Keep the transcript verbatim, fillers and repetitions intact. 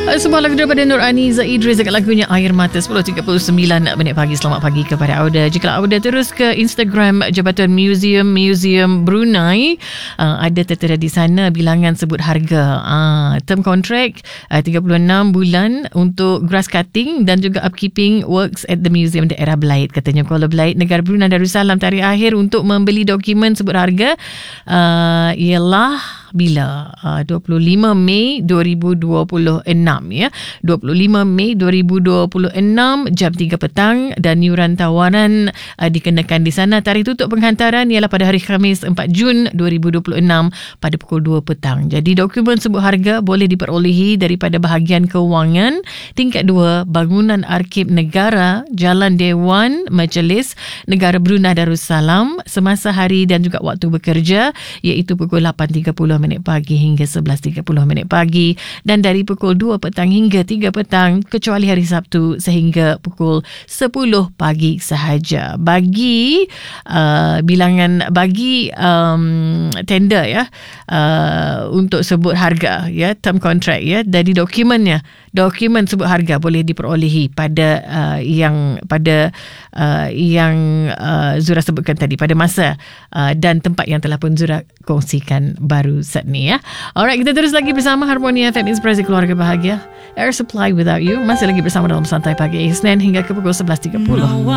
Sebuah lagu daripada Nur Aniza Idris dekat lagunya Air Mata. Sepuluh tiga puluh sembilan minit pagi. Selamat pagi kepada Auda. Jika Auda terus ke Instagram Jabatan Museum Museum Brunei, uh, ada tertera di sana bilangan sebut harga. Uh, term contract uh, tiga puluh enam bulan untuk grass cutting dan juga upkeeping works at the museum daerah Belait. Katanya Kuala Belait, Negara Brunei Darussalam, tarikh akhir untuk membeli dokumen sebut harga uh, ialah bila uh, dua puluh lima Mei dua ribu dua puluh enam ya. dua puluh lima Mei dua ribu dua puluh enam jam tiga petang, dan yuran tawaran uh, dikenakan di sana. Tarikh tutup penghantaran ialah pada hari Khamis empat Jun dua ribu dua puluh enam pada pukul dua petang. Jadi dokumen sebut harga boleh diperolehi daripada bahagian kewangan tingkat dua Bangunan Arkib Negara, Jalan Dewan Majlis Negara Brunei Darussalam semasa hari dan juga waktu bekerja, iaitu pukul lapan tiga puluh minit pagi hingga sebelas tiga puluh minit pagi, dan dari pukul dua petang hingga tiga petang kecuali hari Sabtu sehingga pukul sepuluh pagi sahaja. Bagi uh, bilangan bagi um, tender ya, uh, untuk sebut harga ya, term contract ya, dari dokumennya, dokumen sebut harga boleh diperolehi pada uh, yang pada uh, yang uh, Zura sebutkan tadi, pada masa uh, dan tempat yang telah pun Zura kongsikan baru saat ni ya. Alright, kita terus lagi bersama Harmonia F M, Inspirasi Keluarga Bahagia. Air Supply Without You masih lagi bersama dalam Santai Pagi Isnin hingga ke pukul sebelas tiga puluh.